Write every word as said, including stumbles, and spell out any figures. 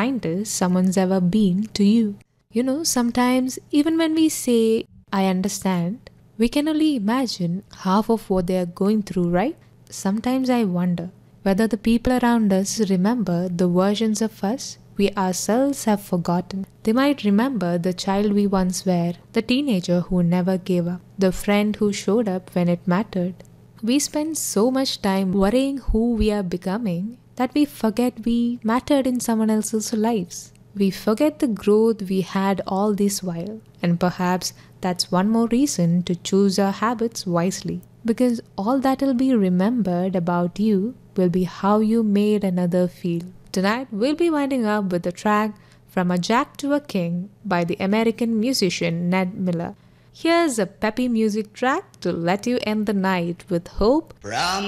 kindest someone's ever been to you. You know, sometimes even when we say, I understand, we can only imagine half of what they are going through, right? Sometimes I wonder whether the people around us remember the versions of us we ourselves have forgotten. They might remember the child we once were, the teenager who never gave up, the friend who showed up when it mattered. We spend so much time worrying who we are becoming that we forget we mattered in someone else's lives. We forget the growth we had all this while, and perhaps that's one more reason to choose our habits wisely. Because all that'll be remembered about you will be how you made another feel. Tonight, we'll be winding up with a track From a Jack to a King by the American musician Ned Miller. Here's a peppy music track to let you end the night with hope. From